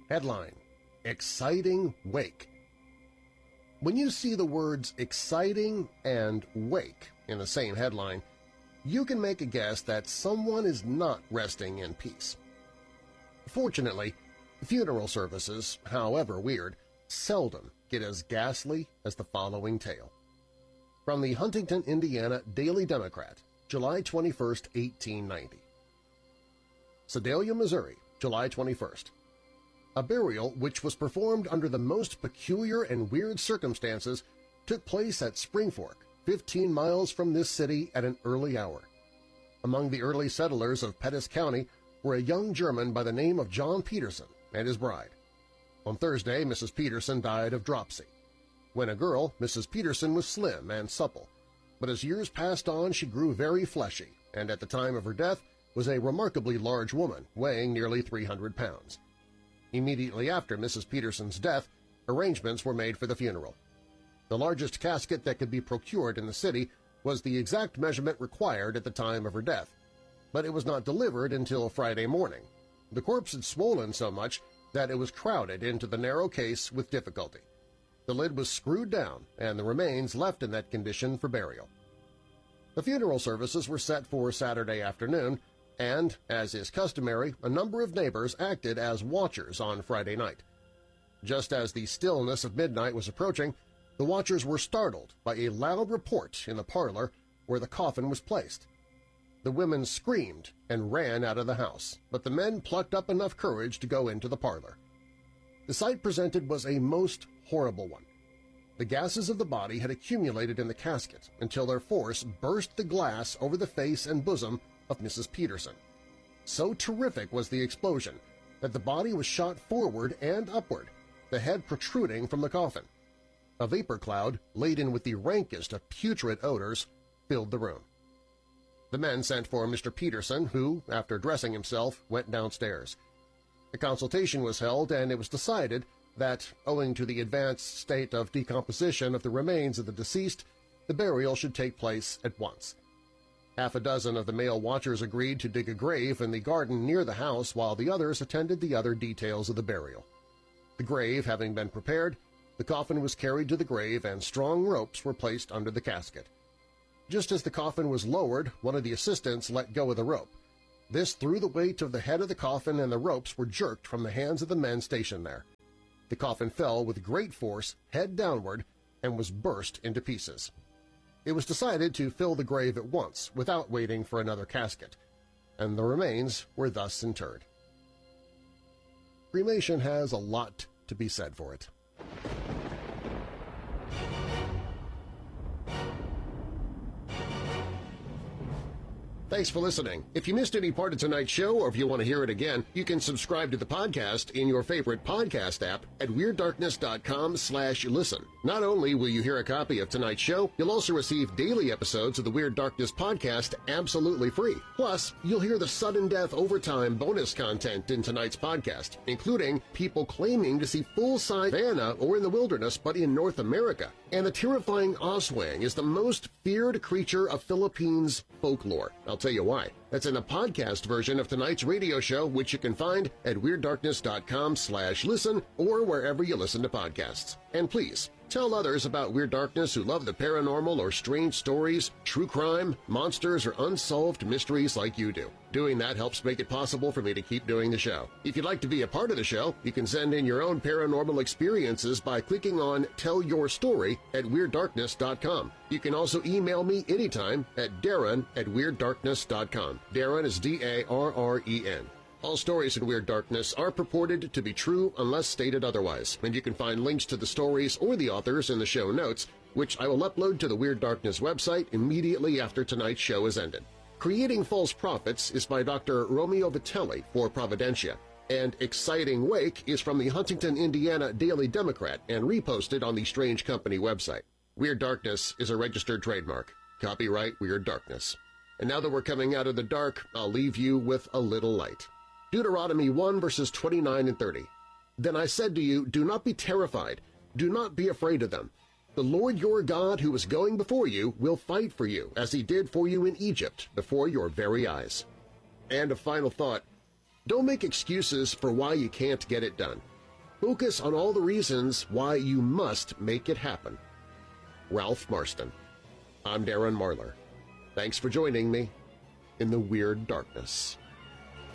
Headline: Exciting Wake. When you see the words exciting and wake in the same headline, you can make a guess that someone is not resting in peace. Fortunately, funeral services, however weird, seldom get as ghastly as the following tale. From the Huntington, Indiana Daily Democrat, July 21, 1890. Sedalia, Missouri, July 21st. A burial which was performed under the most peculiar and weird circumstances took place at Spring Fork, 15 miles from this city at an early hour. Among the early settlers of Pettis County were a young German by the name of John Peterson and his bride. On Thursday, Mrs. Peterson died of dropsy. When a girl, Mrs. Peterson was slim and supple, but as years passed on she grew very fleshy and at the time of her death was a remarkably large woman weighing nearly 300 pounds. Immediately after Mrs. Peterson's death, arrangements were made for the funeral. The largest casket that could be procured in the city was the exact measurement required at the time of her death, but it was not delivered until Friday morning. The corpse had swollen so much that it was crowded into the narrow case with difficulty. The lid was screwed down and the remains left in that condition for burial. The funeral services were set for Saturday afternoon, and, as is customary, a number of neighbors acted as watchers on Friday night. Just as the stillness of midnight was approaching, the watchers were startled by a loud report in the parlor where the coffin was placed. The women screamed and ran out of the house, but the men plucked up enough courage to go into the parlor. The sight presented was a most horrible one. The gases of the body had accumulated in the casket until their force burst the glass over the face and bosom of Mrs. Peterson. So terrific was the explosion that the body was shot forward and upward, the head protruding from the coffin. A vapor cloud, laden with the rankest of putrid odors, filled the room. The men sent for Mr. Peterson, who, after dressing himself, went downstairs. A consultation was held, and it was decided that, owing to the advanced state of decomposition of the remains of the deceased, the burial should take place at once. Half a dozen of the male watchers agreed to dig a grave in the garden near the house while the others attended the other details of the burial. The grave having been prepared, the coffin was carried to the grave and strong ropes were placed under the casket. Just as the coffin was lowered, one of the assistants let go of the rope. This threw the weight of the head of the coffin and the ropes were jerked from the hands of the men stationed there. The coffin fell with great force, head downward, and was burst into pieces. It was decided to fill the grave at once without waiting for another casket, and the remains were thus interred. Cremation has a lot to be said for it. Thanks for listening. If you missed any part of tonight's show or if you want to hear it again, you can subscribe to the podcast in your favorite podcast app at WeirdDarkness.com/listen. Not only will you hear a copy of tonight's show, you'll also receive daily episodes of the Weird Darkness podcast absolutely free. Plus, you'll hear the sudden death overtime bonus content in tonight's podcast, including people claiming to see full-size Vanna or in the wilderness but in North America, and the terrifying Oswang is the most feared creature of Philippines folklore. I'll tell you why. That's in the podcast version of tonight's radio show, which you can find at WeirdDarkness.com/listen or wherever you listen to podcasts. And please, tell others about Weird Darkness who love the paranormal or strange stories, true crime, monsters, or unsolved mysteries like you do. Doing that helps make it possible for me to keep doing the show. If you'd like to be a part of the show, you can send in your own paranormal experiences by clicking on Tell Your Story at WeirdDarkness.com. You can also email me anytime at Darren@WeirdDarkness.com. Darren is D-A-R-R-E-N. All stories in Weird Darkness are purported to be true unless stated otherwise, and you can find links to the stories or the authors in the show notes, which I will upload to the Weird Darkness website immediately after tonight's show is ended. Creating False Prophets is by Dr. Romeo Vitelli for Providentia, and Exciting Wake is from the Huntington, Indiana Daily Democrat and reposted on the Strange Company website. Weird Darkness is a registered trademark. Copyright Weird Darkness. And now that we're coming out of the dark, I'll leave you with a little light. Deuteronomy 1 verses 29 and 30. Then I said to you, do not be terrified, do not be afraid of them. The Lord your God who is going before you will fight for you, as he did for you in Egypt, before your very eyes. And a final thought, don't make excuses for why you can't get it done. Focus on all the reasons why you must make it happen. Ralph Marston. I'm Darren Marlar. Thanks for joining me in the Weird Darkness.